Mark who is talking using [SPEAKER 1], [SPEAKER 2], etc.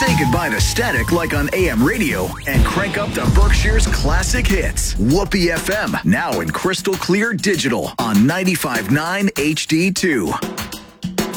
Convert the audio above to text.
[SPEAKER 1] Say goodbye to static like on AM radio and crank up to Berkshire's classic hits. Whoopee FM, now in crystal clear digital on 95.9 HD2.